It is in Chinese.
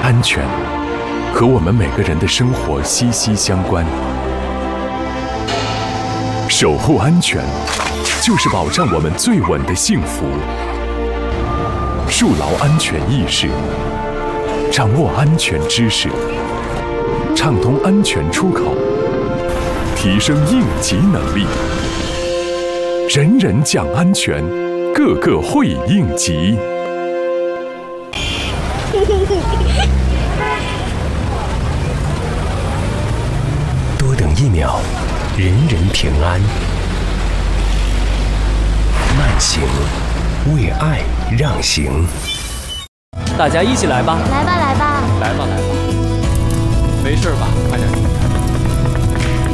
安全和我们每个人的生活息息相关。守护安全，就是保障我们最稳的幸福。树牢安全意识，掌握安全知识，畅通安全出口，提升应急能力。人人讲安全，个个会应急。 多等1秒，人人平安。慢行，为爱让行。 大家一起来吧！ 来吧，来吧！ 来吧，来吧！没事吧？